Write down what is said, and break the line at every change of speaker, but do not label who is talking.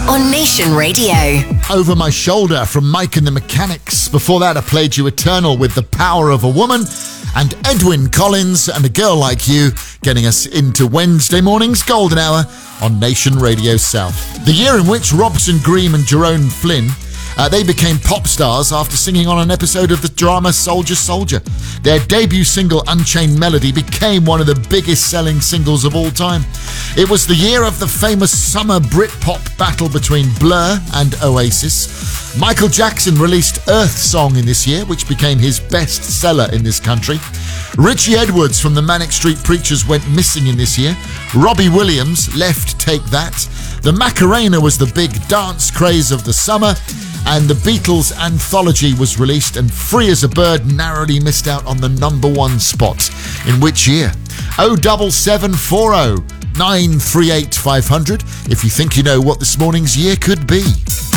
on Nation Radio.
Over My Shoulder from Mike and the Mechanics. Before that, I played you Eternal with The Power of a Woman, and Edwyn Collins and A Girl Like You, getting us into Wednesday morning's golden hour on Nation Radio South. The year in which Robson Green and Jerome Flynn they became pop stars after singing on an episode of the drama Soldier Soldier. Their debut single Unchained Melody became one of the biggest selling singles of all time. It was the year of the famous summer Britpop battle between Blur and Oasis. Michael Jackson released Earth Song in this year, which became his best seller in this country. Richie Edwards from the Manic Street Preachers went missing in this year. Robbie Williams left Take That. The Macarena was the big dance craze of the summer. And the Beatles anthology was released, and Free as a Bird narrowly missed out on the number one spot. In which year? 07740 938 500 if you think you know what this morning's year could be.